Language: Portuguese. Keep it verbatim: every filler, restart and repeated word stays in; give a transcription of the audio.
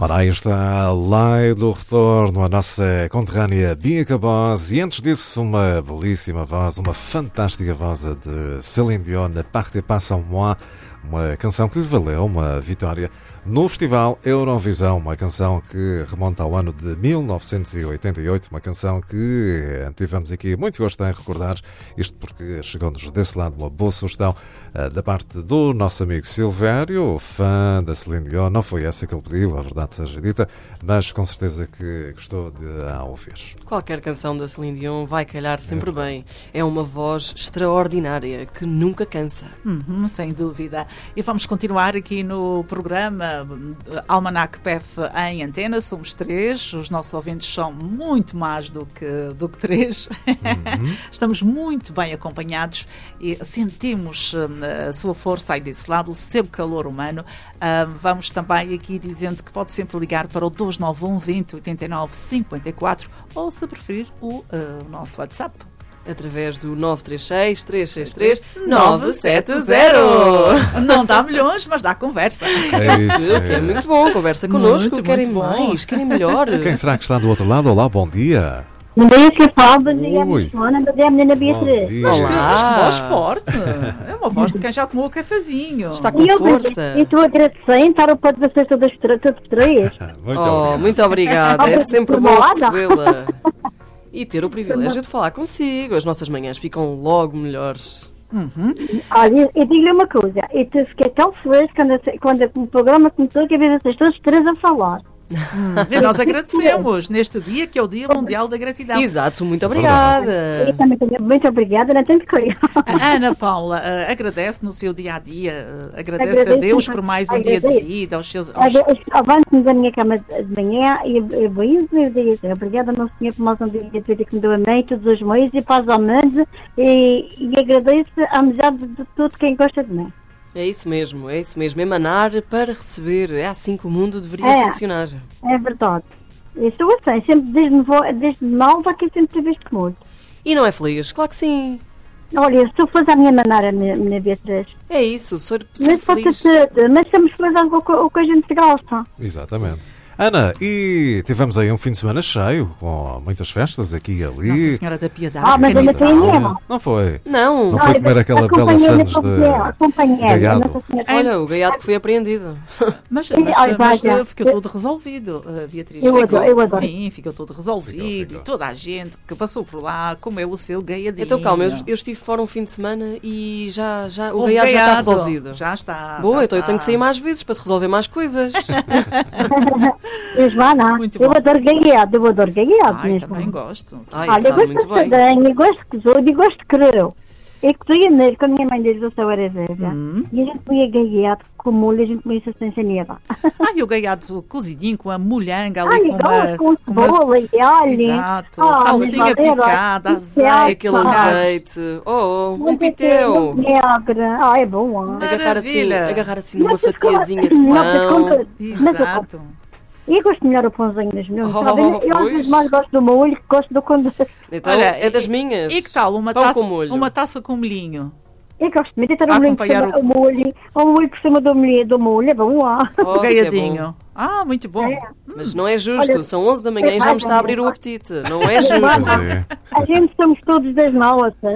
Ora, aí está Lei do Retorno, a nossa conterrânea Bia Cabos, e antes disso uma belíssima voz, uma fantástica voz de Céline Dion, Partez pas sans moi, uma canção que lhe valeu uma vitória no Festival Eurovisão, uma canção que remonta ao ano de mil novecentos e oitenta e oito, uma canção que tivemos aqui muito gosto em recordar, isto porque chegou-nos desse lado uma boa sugestão uh, da parte do nosso amigo Silvério, fã da Céline Dion. Não foi essa que ele pediu, a verdade seja dita, mas com certeza que gostou de a ouvir. Qualquer canção da Céline Dion vai calhar sempre é. bem. É uma voz extraordinária que nunca cansa. Uhum, sem dúvida. E vamos continuar aqui no programa Almanac P E F em antena. Somos três, os nossos ouvintes são muito mais do que, do que três. Uhum. Estamos muito bem acompanhados e sentimos uh, a sua força aí desse lado, o seu calor humano. Uh, vamos também aqui dizendo que pode sempre ligar para o dois nove um, vinte, oitenta e nove, cinquenta e quatro ou, se preferir, o uh, nosso WhatsApp. Através do nove três seis, três seis três, nove sete zero. Não dá milhões, mas dá conversa. É isso. É, é muito bom, conversa connosco. Muito, querem muito mais, querem melhor. Quem será que está do outro lado? Olá, bom dia. Bom dia, que fala, bom dia, Joana, bom dia, menina Beatriz. Mas que, mas que voz forte. É uma voz de quem já tomou o cafezinho. Está com força. E estou agradecendo estar ao pé de vocês todas três. Muito oh, muito obrigada. É sempre bom recebê-la. E ter o privilégio de falar consigo. As nossas manhãs ficam logo melhores. Uhum. Olha, eu digo-lhe uma coisa. Eu fiquei tão feliz quando, quando o programa começou que havia vocês todos três a falar. Hum, e nós agradecemos neste dia que é o Dia Mundial da Gratidão. Exato, muito obrigada. Eu também tenho, muito obrigada, não tenho de coisa. A Ana Paula uh, agradece no seu dia a dia, uh, agradece agradeço, a Deus por mais um agradeço. dia de vida. Aos seus, aos... Levanto-me da minha cama de manhã e eu vou isso e digo assim, obrigada, meu Senhor, por mais um dia de vida que me deu a mim, todos os meus e paz ao mundo, e, e agradeço a amizade de todo quem gosta de mim. É isso mesmo, é isso mesmo. Emanar para receber. É assim que o mundo deveria é, funcionar. É verdade. Eu sou assim, sempre desde, desde nova que eu sempre tive este modo. E não é feliz? Claro que sim. Olha, se eu fosse a minha maneira, minha, minha Beatriz. É isso, sou mas feliz. Tudo, mas estamos felizes com o que a gente gosta. Exatamente. Ana, e tivemos aí um fim de semana cheio, com muitas festas aqui e ali. Nossa Senhora da Piedade. Ah, mas ainda tem mesmo. Não foi? Não. Não foi comer aquela bela sandes de gaiado. Olha, o gaiado que foi apreendido. Mas, mas, mas, mas ficou tudo resolvido, Beatriz. Eu adoro, eu adoro. Sim, ficou tudo resolvido. Ficou, ficou. E toda a gente que passou por lá comeu o seu gaiadinho. Então calma, eu, eu estive fora um fim de semana e já, já o, o gaiado, gaiado já está resolvido. Já está. Boa, já então está. Eu tenho que sair mais vezes para se resolver mais coisas. Joana, eu adoro gaiado, eu adoro gaiado Ai, mesmo. também gosto. Ai, Olha, eu gosto muito de bem. sadanha, eu gosto de cozouro e gosto de creu. Eu cozinha nele, quando a minha mãe desde o seu era velha. Hum. E a gente comia gaiado com molho, a gente comia isso sem saneba. Ai, o gaiado cozidinho com a molhanga ali, Ai, com uma... com cebola e alho. Exato, oh, salsinha picada, azeite. Aquele azeite. Oh, um pitel. Ah, é bom. Agarrar assim, agarrar assim numa fatiazinha de pão. Exato. E eu gosto melhor o pãozinho das minhas. Oh, eu às vezes mais gosto do molho que gosto do conde. Então, olha, é das minhas. E que tal uma Pão taça com molho. uma taça com molhinho? Eu gosto muito de ter um molho por cima do molho. Um molho por cima do molho, do molho é bom lá. Oh, o gaiadinho. É ah, muito bom. É. Mas não é justo. Olha, são onze da manhã e já me está a abrir o apetite. Não é justo. A gente somos todos das malas.